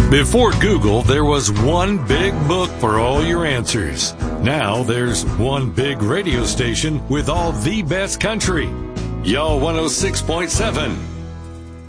Before Google, there was one big book for all your answers. Now there's one big radio station with all the best country. Y'all 106.7.